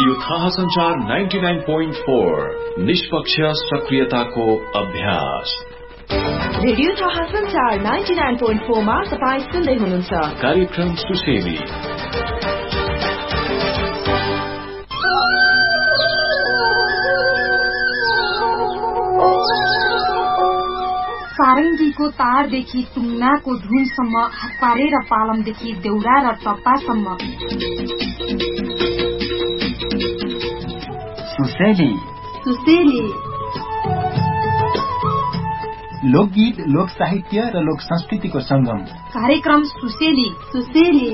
Radio थाहा संचार 99.4 निष्पक्ष सक्रियताको अभ्यास। रेडियो थाहा संचार 99.4 मा तपाईं सुन्दै हुनुहुन्छ कार्यक्रम सुसेली। सारङ्गीको तारदेखि टुङ्नाको धुनसम्म, हत्पारे र पालमदेखि देउरा र टप्पासम्म। सुसेली सुसेली लोकगीत, लोक साहित्य र लोक संस्कृतिको संगम कार्यक्रम सुसेली। सुसेली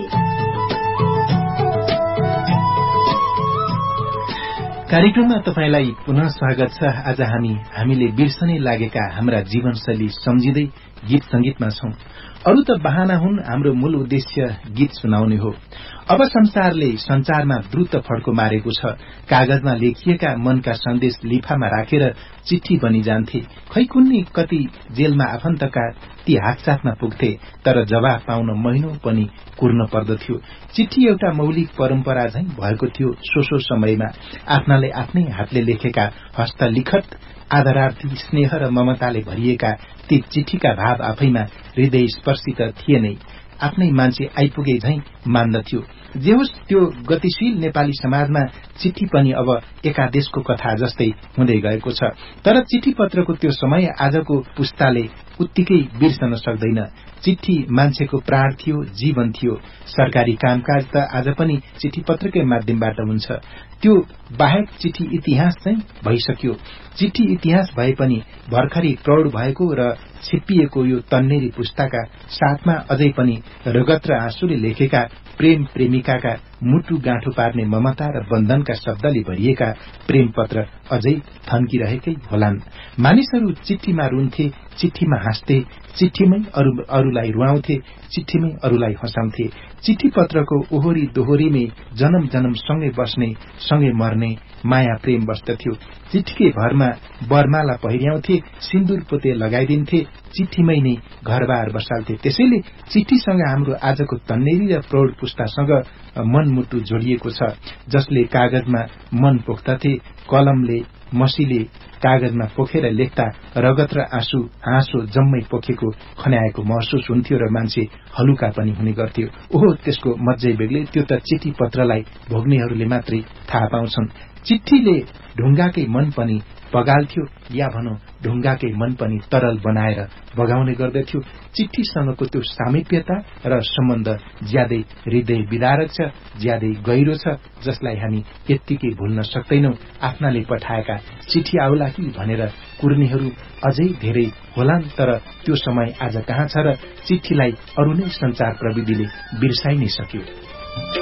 कार्यक्रममा तपाईलाई पुनः स्वागत छ। आज हामीले बिर्सनै लागेका हाम्रा जीवनशैली सम्झिँदै गीत संगीतमा छौं। अरू त बहाना हुन्, हाम्रो मूल उद्देश्य गीत सुनाउने हो। अब संसारले संचारमा द्रुत फड्को मारेको छ। कागजमा लेखिएका मनका सन्देश लिफामा राखेर चिठी बनी जान्थे। खै कुन्नी कति जेलमा आफन्तका ती हातसाथमा पुग्थे, तर जवाफ पाउन महिनौं पनि कुर्न पर्दथ्यो। चिठी एउटा मौलिक परम्परा झैं भएको थियो। सोसो समयमा आफ्नाले आफ्नै हातले लेखेका हस्तलिखत आदरार्थी स्नेह र ममताले भरिएका ती चिठीका भाव आफैमा हृदय स्पर्शी त थिए नै, आफ्नै मान्छे आइपुगे झैं मान्दथ्यो। जे होस्, त्यो गतिशील नेपाली समाजमा चिठी पनि अब एकादेशको कथा जस्तै हुँदै गएको छ। तर चिठी पत्रको त्यो समय आजको पुस्ताले उत्तिकै बिर्सन सक्दैन। चिठी मान्छेको प्राण थियो, जीवन थियो। सरकारी कामकाज त आज पनि चिठी पत्रकै माध्यमबाट हुन्छ। त्यो बाहेक चिठी इतिहास चाहिँ भइसक्यो। चिठी इतिहास भए पनि भर्खरै प्रौढ भएको र छिप्पिएको यो तन्नेरी पुस्ताका साथमा अझै पनि रगत र आँसुले लेखेका प्रेम प्रेमिकाका मुटु गाँठो पार्ने ममता र बन्धनका शब्दले भरिएका प्रेम पत्र अझै थन्किरहेकै होलान्। मानिसहरू चिठीमा रुन्थे, चिठीमा हाँस्थे, चिठीमै अरूलाई रुवाउँथे, चिठीमै अरूलाई हँसाउँथे। चिठी पत्रको ओहोरी दोहोरीमै जन्म जन्म सँगै बस्ने, सँगै मर्ने माया प्रेम बस्दथ्यो। चिठीकै भरमा बरमाला पहिर्याउँथे, सिन्दूर पोते लगाइदिन्थे, चिठीमै नै घरबार बसाल्थे। त्यसैले चिठीसँग हाम्रो आजको तन्नेरी र प्रौढ पुस्तासँग मनमुटु जोडिएको छ। जसले कागजमा मन पोख्दथे, कलमले मसीले कागजमा पोखेर लेख्दा रगत र आँसु हाँसो जम्मै पोखेको खन्याएको महसुस हुन्थ्यो र मान्छे हलुका पनि हुने गर्थ्यो। ओहो, त्यसको मज्जै बेग्लै। त्यो त चिठी पत्रलाई भोग्नेहरूले मात्रै थाहा पाउँछन्। चिठीले ढुङ्गाकै मन पनि बगाल्थ्यो, या भनौं ढुङ्गाकै मन पनि तरल बनाएर बगाउने गर्दथ्यो। चिठीसँगको त्यो सामिप्यता र सम्बन्ध ज्यादै हृदय विदारक छ, ज्यादै गहिरो छ, जसलाई हामी यत्तिकै भुल्न सक्दैनौं। आफ्नाले पठाएका चिठी आउला कि भनेर कुर्नेहरू अझै धेरै होलान्, तर त्यो समय आज कहाँ छ र चिठीलाई अरू नै संचार प्रविधिले बिर्साइ नै सक्यो।